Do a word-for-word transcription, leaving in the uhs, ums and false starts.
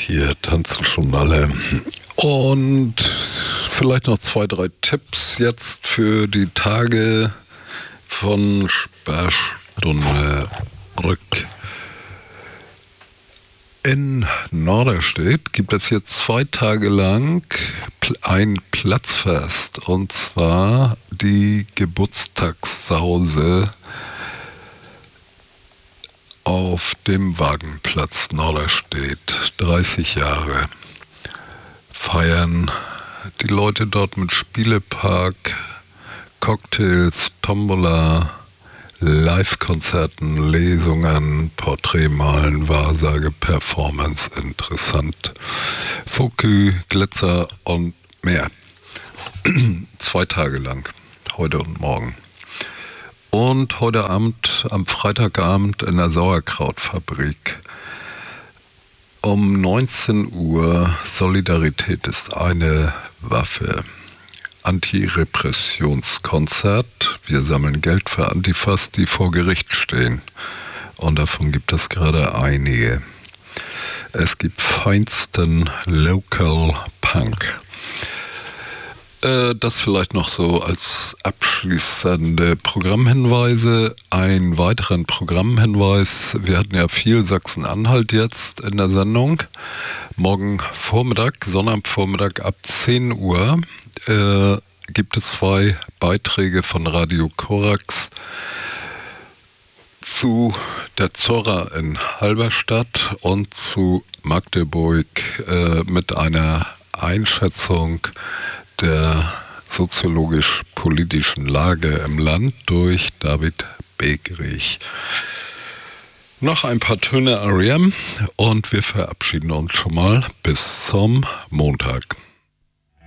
Hier tanzen schon alle. Und vielleicht noch zwei, drei Tipps jetzt für die Tage von Sperrstunde Rück. In Norderstedt gibt es jetzt zwei Tage lang ein Platzfest, und zwar die Geburtstagssause auf dem Wagenplatz Norderstedt. dreißig Jahre feiern die Leute dort mit Spielepark, Cocktails, Tombola, Live-Konzerten, Lesungen, Porträtmalen, Wahrsage, Performance, interessant, Fokü, Glitzer und mehr. Zwei Tage lang, heute und morgen. Und heute Abend, am Freitagabend in der Sauerkrautfabrik um neunzehn Uhr, Solidarität ist eine Waffe. Antirepressionskonzert. Wir sammeln Geld für Antifas, die vor Gericht stehen. Und davon gibt es gerade einige. Es gibt feinsten Local Punk. Äh, das vielleicht noch so als abschließende Programmhinweise. Ein weiteren Programmhinweis. Wir hatten ja viel Sachsen-Anhalt jetzt in der Sendung. Morgen Vormittag, Sonnabendvormittag ab zehn Uhr äh, gibt es zwei Beiträge von Radio Korax zu der Zorra in Halberstadt und zu Magdeburg äh, mit einer Einschätzung der soziologisch-politischen Lage im Land durch David Begrich. Noch ein paar Töne R E M und wir verabschieden uns schon mal bis zum Montag.